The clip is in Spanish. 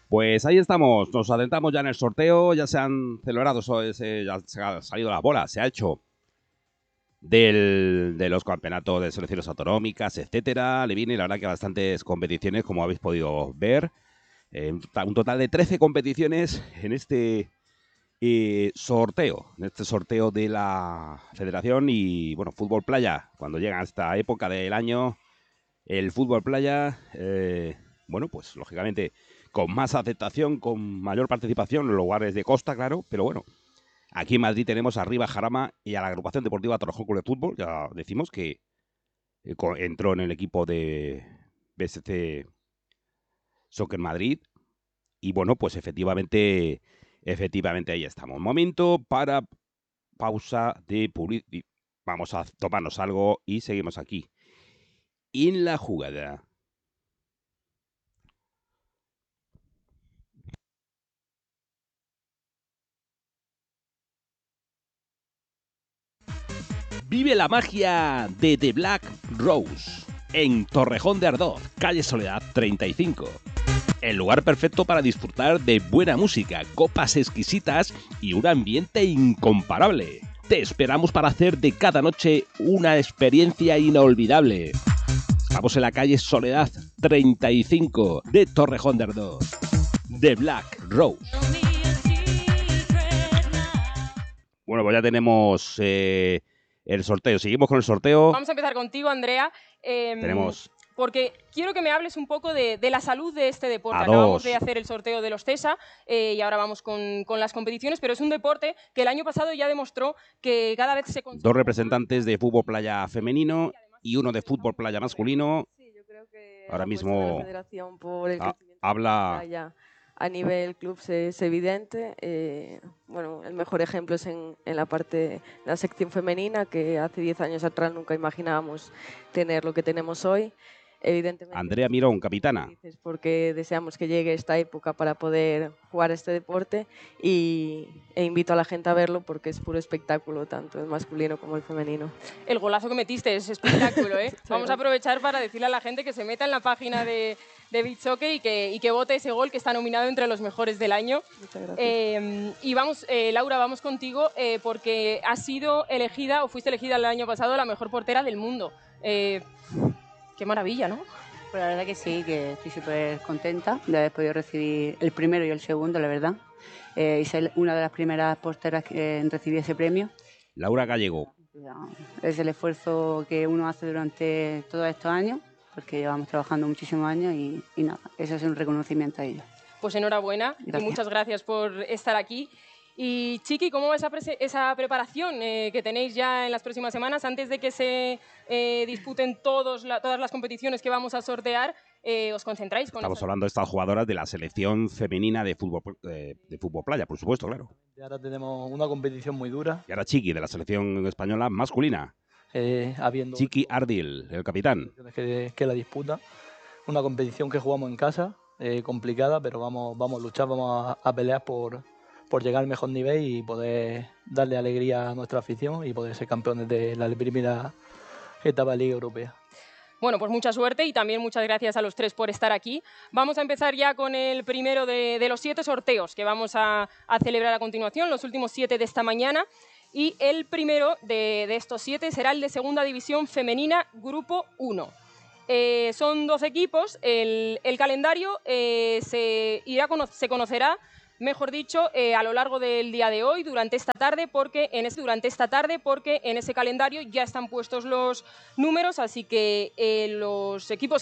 Pues ahí estamos, nos adentramos ya en el sorteo, ya se han celebrado, ya se ha salido la bola, se ha hecho de los campeonatos de selecciones autonómicas, etcétera. Le viene la verdad que bastantes competiciones, como habéis podido ver. Un total de 13 competiciones en este sorteo de la Federación. Y bueno, fútbol playa, cuando llega esta época del año, el fútbol playa, bueno, pues lógicamente con más aceptación, con mayor participación en los lugares de costa, claro, pero bueno, aquí en Madrid tenemos arriba a Jarama y a la agrupación deportiva Torrejón Club de Fútbol. Ya decimos que entró en el equipo de BSC Soccer Madrid. Y bueno, pues efectivamente ahí estamos. Momento para pausa de publicidad. Vamos a tomarnos algo y seguimos aquí. En la jugada. Vive la magia de The Black Rose en Torrejón de Ardoz, calle Soledad 35. El lugar perfecto para disfrutar de buena música, copas exquisitas y un ambiente incomparable. Te esperamos para hacer de cada noche una experiencia inolvidable. Estamos en la calle Soledad 35 de Torrejón de Ardoz. The Black Rose. Bueno, pues ya tenemos el sorteo. Seguimos con el sorteo. Vamos a empezar contigo, Andrea. Tenemos... Porque quiero que me hables un poco de la salud de este deporte. Acabamos de hacer el sorteo de los CESA y ahora vamos con las competiciones, pero es un deporte que el año pasado ya demostró que cada vez se... Dos representantes de fútbol playa femenino y uno de fútbol playa masculino. Sí, yo creo que ahora mismo la federación por el habla... a nivel clubs es evidente. Bueno, el mejor ejemplo es en la sección femenina, que hace 10 años atrás nunca imaginábamos tener lo que tenemos hoy. Evidentemente, Andrea Mirón, capitana. Porque deseamos que llegue esta época para poder jugar este deporte e invito a la gente a verlo porque es puro espectáculo, tanto el masculino como el femenino. El golazo que metiste es espectáculo, ¿eh? Vamos a aprovechar para decirle a la gente que se meta en la página de Beach Soccer y que vote ese gol que está nominado entre los mejores del año. Muchas gracias. Y vamos, Laura, vamos contigo porque has sido elegida o fuiste elegida el año pasado la mejor portera del mundo. Qué maravilla, ¿no? Pues la verdad que sí, que estoy súper contenta de haber podido recibir el primero y el segundo, la verdad. Y ser una de las primeras porteras que recibí ese premio. Laura Gallego. Es el esfuerzo que uno hace durante todos estos años, porque llevamos trabajando muchísimos años y nada, eso es un reconocimiento a ellos. Pues enhorabuena. Gracias. Y muchas gracias por estar aquí. Y Chiqui, ¿cómo va esa preparación que tenéis ya en las próximas semanas antes de que se disputen todas las competiciones que vamos a sortear? ¿Os concentráis con Estamos hablando de estas jugadoras de la selección femenina de fútbol playa, por supuesto, claro. Y ahora tenemos una competición muy dura. Y ahora Chiqui, de la selección española masculina. Habiendo Chiqui Ardil, el capitán. Que la disputa. Una competición que jugamos en casa, complicada, pero vamos a luchar, vamos a pelear por llegar al mejor nivel y poder darle alegría a nuestra afición y poder ser campeones de la primera etapa de Liga Europea. Bueno, pues mucha suerte y también muchas gracias a los tres por estar aquí. Vamos a empezar ya con el primero de los 7 sorteos que vamos a celebrar a continuación, los últimos 7 de esta mañana. Y el primero de estos 7 será el de Segunda División Femenina, Grupo 1. Son 12 equipos. El calendario se conocerá, mejor dicho, a lo largo del día de hoy, durante esta tarde, porque en ese calendario ya están puestos los números, así que los equipos